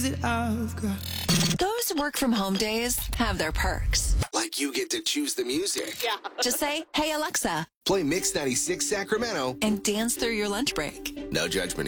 that I've got. Those work from home days have their perks. Like you get to choose the music. Yeah. Just say, hey, Alexa, Play Mix 96 Sacramento. and dance through your lunch break. No judgment